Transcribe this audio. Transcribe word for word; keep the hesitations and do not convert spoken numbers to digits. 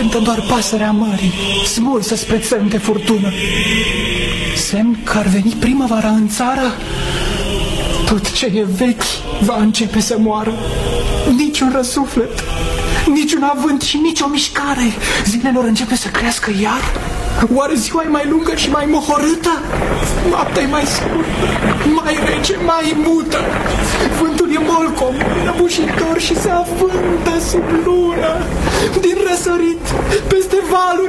cântă doar pasărea mării, smulsă spre țărm de furtună. Semn că ar veni primăvara în țară. Tot ce e vechi va începe să moară. Niciun răsuflet, niciun avânt și nici o mișcare. Zilelor începe să crească iar. Oare ziua e mai lungă și mai mohorâtă? Noaptea e mai scurtă, mai rece, mai mută. Vântul e molcom, înăbușitor și se afundă sub lună. Din răsărit, peste valuri